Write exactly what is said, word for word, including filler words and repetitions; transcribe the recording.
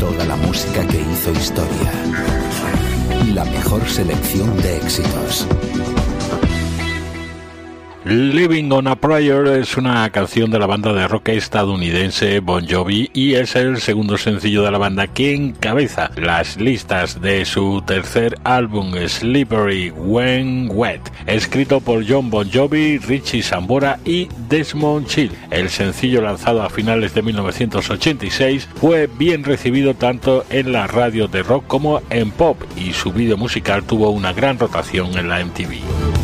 Toda la música que hizo historia. La mejor selección de éxitos. Living on a Prayer es una canción de la banda de rock estadounidense Bon Jovi y es el segundo sencillo de la banda que encabeza las listas de su tercer álbum Slippery When Wet, escrito por John Bon Jovi, Richie Sambora y Desmond Child. El sencillo, lanzado a finales de mil novecientos ochenta y seis, fue bien recibido tanto en las radios de rock como en pop y su vídeo musical tuvo una gran rotación en la M T V.